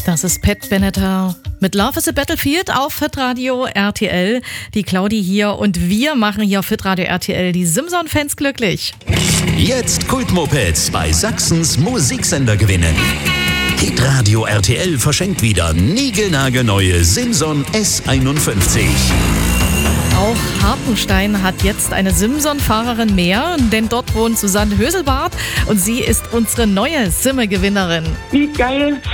Das ist Pat Benatar mit Love is a Battlefield auf Hitradio RTL. Die Claudi hier und wir machen hier auf Hitradio RTL die Simson-Fans glücklich. Jetzt Kultmopeds bei Sachsens Musiksender gewinnen. Hitradio RTL verschenkt wieder niegelnagelneue Simson S51. Auch Hartenstein hat jetzt eine Simson-Fahrerin mehr, denn dort wohnt Susanne Höselbart und sie ist unsere neue Simme-Gewinnerin. Wie geil,